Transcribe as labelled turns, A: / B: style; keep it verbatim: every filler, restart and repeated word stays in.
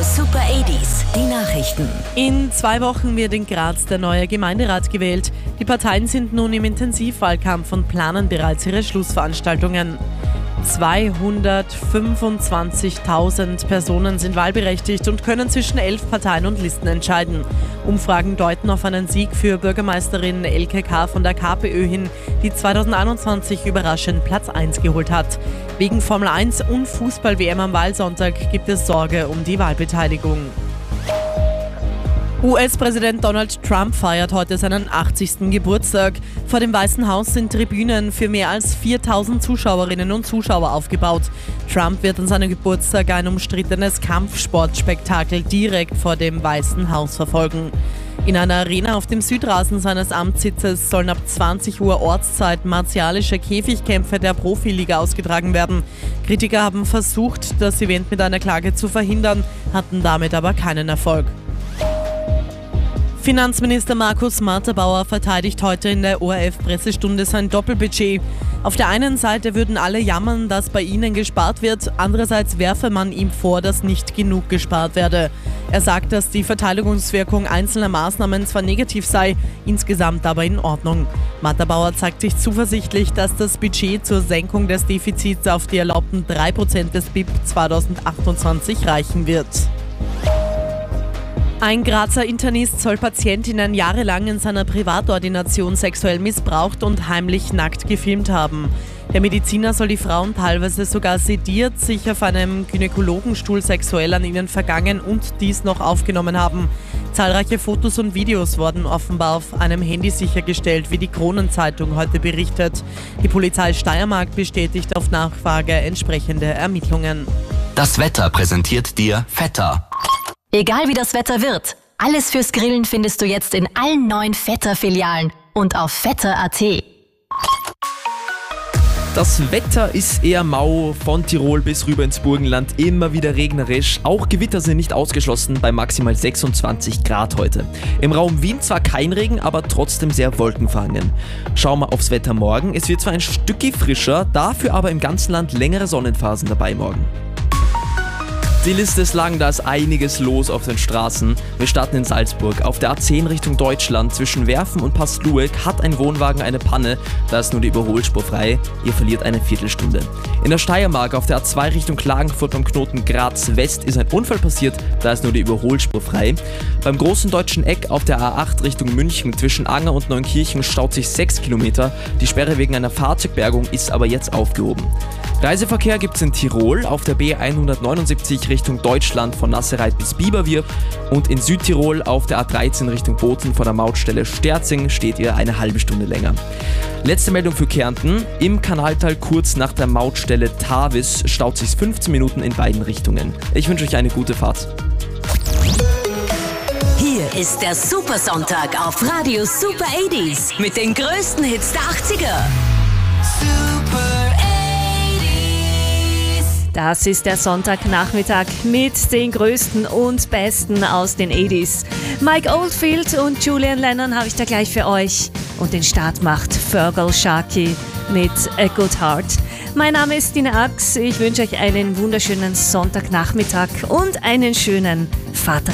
A: Super achtziger, die Nachrichten.
B: In zwei Wochen wird in Graz der neue Gemeinderat gewählt. Die Parteien sind nun im Intensivwahlkampf und planen bereits ihre Schlussveranstaltungen. zweihundertfünfundzwanzigtausend Personen sind wahlberechtigt und können zwischen elf Parteien und Listen entscheiden. Umfragen deuten auf einen Sieg für Bürgermeisterin Elke K. von der KPÖ hin, die zweitausendeinundzwanzig überraschend Platz eins geholt hat. Wegen Formel eins und Fußball-W M am Wahlsonntag gibt es Sorge um die Wahlbeteiligung. U S-Präsident Donald Trump feiert heute seinen achtzigsten Geburtstag. Vor dem Weißen Haus sind Tribünen für mehr als viertausend Zuschauerinnen und Zuschauer aufgebaut. Trump wird an seinem Geburtstag ein umstrittenes Kampfsportspektakel direkt vor dem Weißen Haus verfolgen. In einer Arena auf dem Südrasen seines Amtssitzes sollen ab zwanzig Uhr Ortszeit martialische Käfigkämpfe der Profiliga ausgetragen werden. Kritiker haben versucht, das Event mit einer Klage zu verhindern, hatten damit aber keinen Erfolg. Finanzminister Markus Marterbauer verteidigt heute in der O R F-Pressestunde sein Doppelbudget. Auf der einen Seite würden alle jammern, dass bei ihnen gespart wird, andererseits werfe man ihm vor, dass nicht genug gespart werde. Er sagt, dass die Verteidigungswirkung einzelner Maßnahmen zwar negativ sei, insgesamt aber in Ordnung. Marterbauer zeigt sich zuversichtlich, dass das Budget zur Senkung des Defizits auf die erlaubten drei Prozent des B I P zweitausendachtundzwanzig reichen wird. Ein Grazer Internist soll Patientinnen jahrelang in seiner Privatordination sexuell missbraucht und heimlich nackt gefilmt haben. Der Mediziner soll die Frauen teilweise sogar sediert, sich auf einem Gynäkologenstuhl sexuell an ihnen vergangen und dies noch aufgenommen haben. Zahlreiche Fotos und Videos wurden offenbar auf einem Handy sichergestellt, wie die Kronenzeitung heute berichtet. Die Polizei Steiermark bestätigt auf Nachfrage entsprechende Ermittlungen.
C: Das Wetter präsentiert dir Vetter.
A: Egal wie das Wetter wird, alles fürs Grillen findest du jetzt in allen neuen Vetter-Filialen und auf vetter punkt a t.
D: Das Wetter ist eher mau, von Tirol bis rüber ins Burgenland, immer wieder regnerisch. Auch Gewitter sind nicht ausgeschlossen bei maximal sechsundzwanzig Grad heute. Im Raum Wien zwar kein Regen, aber trotzdem sehr wolkenverhangen. Schauen wir aufs Wetter morgen. Es wird zwar ein Stückchen frischer, dafür aber im ganzen Land längere Sonnenphasen dabei morgen. Die Liste ist lang, da ist einiges los auf den Straßen. Wir starten in Salzburg. Auf der A zehn Richtung Deutschland zwischen Werfen und Pastlueck hat ein Wohnwagen eine Panne. Da ist nur die Überholspur frei. Ihr verliert eine Viertelstunde. In der Steiermark auf der A zwei Richtung Klagenfurt beim Knoten Graz West ist ein Unfall passiert. Da ist nur die Überholspur frei. Beim großen deutschen Eck auf der A acht Richtung München zwischen Anger und Neunkirchen staut sich sechs Kilometer. Die Sperre wegen einer Fahrzeugbergung ist aber jetzt aufgehoben. Reiseverkehr gibt es in Tirol auf der B hundertneunundsiebzig Richtung Deutschland von Nassereit bis Biberwirp und in Südtirol auf der A dreizehn Richtung Bozen von der Mautstelle Sterzing steht ihr eine halbe Stunde länger. Letzte Meldung für Kärnten. Im Kanaltal kurz nach der Mautstelle Tavis staut sich fünfzehn Minuten in beiden Richtungen. Ich wünsche euch eine gute Fahrt.
A: Hier ist der Supersonntag auf Radio Super achtziger mit den größten Hits der achtziger.
E: Das ist der Sonntagnachmittag mit den größten und besten aus den achtziger. Mike Oldfield und Julian Lennon habe ich da gleich für euch. Und den Start macht Fergal Sharkey mit A Good Heart. Mein Name ist Dina Ax. Ich wünsche euch einen wunderschönen Sonntagnachmittag und einen schönen Vater.